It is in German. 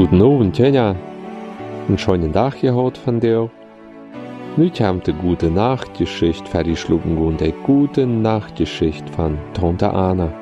Guten Abend, Jenja. Einen schönen Tag gehabt von dir. Nun haben die gute Nachtgeschichte fertig geschlagen und die gute Nachtgeschichte von Tante Anna.